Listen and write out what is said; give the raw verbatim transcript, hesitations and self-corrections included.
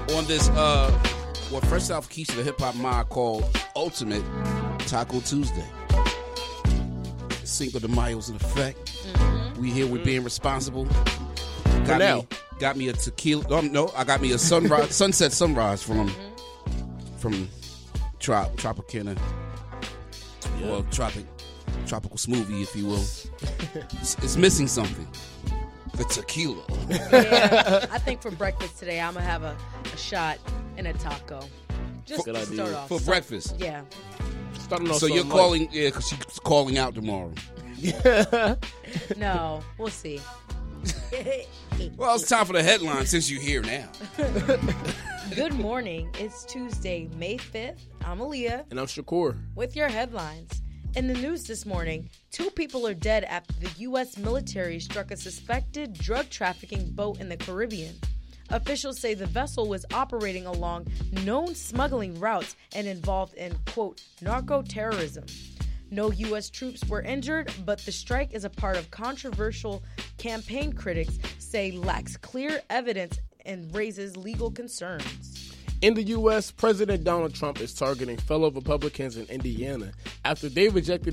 on this, uh, what Fresh South Keisha, the hip hop mod called Ultimate Taco Tuesday. Cinco de Mayo's in effect. Mm-hmm. We here, we're being responsible. Got now. me, got me a tequila. Um, no, I got me a sunrise, sunset sunrise from mm-hmm. from Trop, Tropicana. Yeah. Well, tropic, tropical smoothie, if you will. it's, it's missing something. The tequila. Yeah, I think for breakfast today, I'm gonna have a, a shot and a taco. Just for, to start off. For so, breakfast. Yeah. Starting off so you're light. calling, yeah, because she's calling out tomorrow. No, we'll see. Well, it's time for the headline since you're here now. Good morning. It's Tuesday, May fifth. I'm Aaliyah. And I'm Shakur. With your headlines. In the news this morning, two people are dead after the U S military struck a suspected drug trafficking boat in the Caribbean. Officials say the vessel was operating along known smuggling routes and involved in, quote, narco-terrorism. No U S troops were injured, but the strike is a part of controversial campaign critics say lacks clear evidence and raises legal concerns. In the U S, President Donald Trump is targeting fellow Republicans in Indiana after they rejected